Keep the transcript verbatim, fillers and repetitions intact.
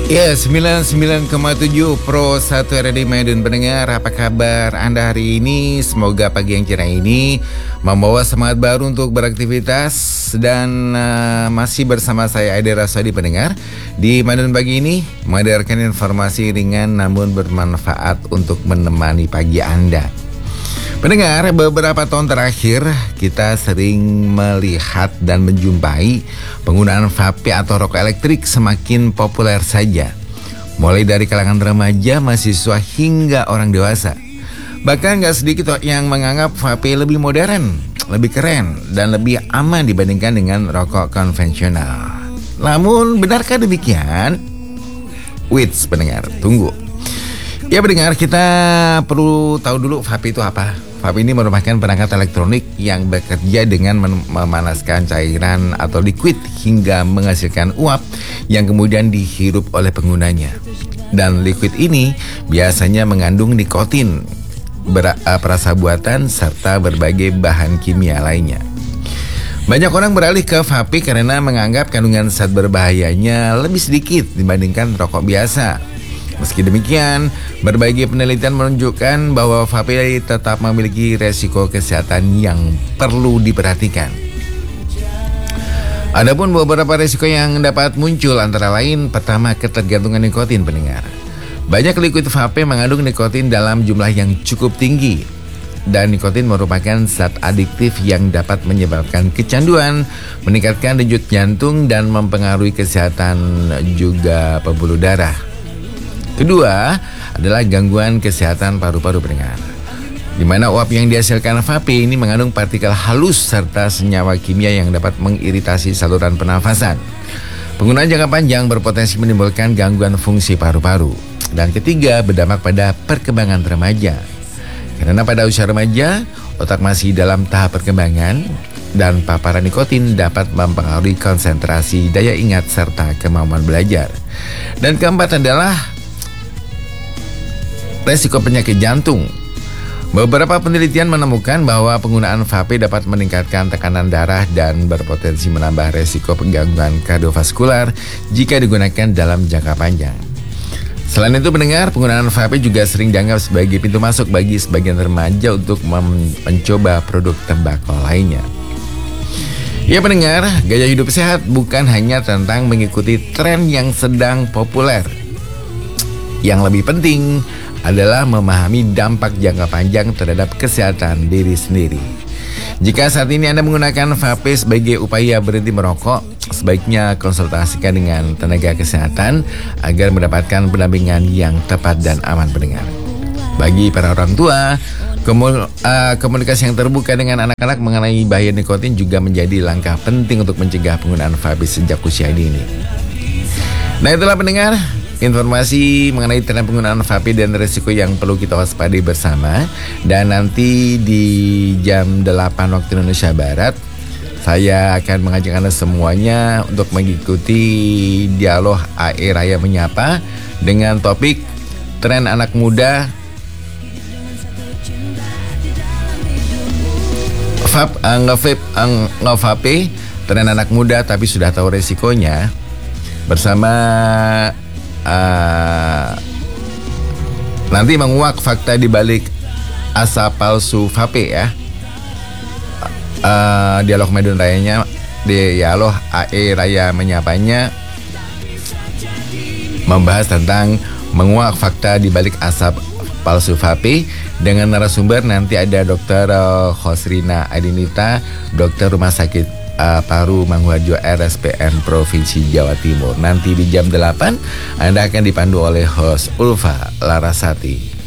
Ya, sembilan puluh sembilan koma tujuh Pro satu R D Medan pendengar, apa kabar Anda hari ini? Semoga pagi yang cerah ini membawa semangat baru untuk beraktivitas. Dan uh, masih bersama saya Aidil Raswadi pendengar di Medan pagi ini, menghadirkan informasi ringan namun bermanfaat untuk menemani pagi Anda. Pendengar, beberapa tahun terakhir kita sering melihat dan menjumpai penggunaan vape atau rokok elektrik semakin populer saja. Mulai dari kalangan remaja, mahasiswa hingga orang dewasa. Bahkan gak sedikit yang menganggap vape lebih modern, lebih keren, dan lebih aman dibandingkan dengan rokok konvensional. Namun, benarkah demikian? Wait, pendengar, tunggu. Ya pendengar, kita perlu tahu dulu vape itu apa. Vape ini merupakan perangkat elektronik yang bekerja dengan memanaskan cairan atau liquid hingga menghasilkan uap yang kemudian dihirup oleh penggunanya. Dan liquid ini biasanya mengandung nikotin, perasa buatan, serta berbagai bahan kimia lainnya. Banyak orang beralih ke vape karena menganggap kandungan zat berbahayanya lebih sedikit dibandingkan rokok biasa. Meski demikian, berbagai penelitian menunjukkan bahwa vape tetap memiliki resiko kesehatan yang perlu diperhatikan. Adapun beberapa resiko yang dapat muncul antara lain, pertama, ketergantungan nikotin pendengar. Banyak liquid vape mengandung nikotin dalam jumlah yang cukup tinggi. Dan nikotin merupakan zat adiktif yang dapat menyebabkan kecanduan, meningkatkan denyut jantung, dan mempengaruhi kesehatan juga pembuluh darah. Kedua adalah gangguan kesehatan paru-paru pendengar, di mana uap yang dihasilkan vape ini mengandung partikel halus serta senyawa kimia yang dapat mengiritasi saluran pernafasan. Penggunaan jangka panjang berpotensi menimbulkan gangguan fungsi paru-paru. Dan ketiga, berdampak pada perkembangan remaja. Karena pada usia remaja, otak masih dalam tahap perkembangan dan paparan nikotin dapat mempengaruhi konsentrasi, daya ingat, serta kemampuan belajar. Dan keempat adalah resiko penyakit jantung. Beberapa penelitian menemukan bahwa penggunaan vape dapat meningkatkan tekanan darah dan berpotensi menambah resiko gangguan kardiovaskular jika digunakan dalam jangka panjang. Selain itu pendengar, penggunaan vape juga sering dianggap sebagai pintu masuk bagi sebagian remaja untuk mencoba produk tembakau lainnya. Ya pendengar, gaya hidup sehat bukan hanya tentang mengikuti tren yang sedang populer. Yang lebih penting adalah memahami dampak jangka panjang terhadap kesehatan diri sendiri. Jika saat ini Anda menggunakan vape sebagai upaya berhenti merokok, sebaiknya konsultasikan dengan tenaga kesehatan agar mendapatkan pendampingan yang tepat dan aman pendengar. Bagi para orang tua, komunikasi yang terbuka dengan anak-anak mengenai bahaya nikotin juga menjadi langkah penting untuk mencegah penggunaan vape sejak usia dini. Nah itulah pendengar, informasi mengenai tren penggunaan vape dan resiko yang perlu kita waspadai bersama. Dan nanti di jam delapan waktu Indonesia Barat, saya akan mengajak Anda semuanya untuk mengikuti dialog A E Raya Menyapa dengan topik tren anak muda vape, uh, nge-vape, uh, nge-vape, tren anak muda tapi sudah tahu resikonya, bersama Uh, nanti menguak fakta di balik asap palsu vape ya. Uh, dialog Medan Rayanya, dialog A E Raya Menyapanya membahas tentang menguak fakta di balik asap palsu vape dengan narasumber. Nanti ada Dokter uh, Khosrina Adinita, dokter Rumah Sakit Uh, Paru Manguharjo R S P M Provinsi Jawa Timur. Nanti di jam delapan Anda akan dipandu oleh host Ulfa Larasati.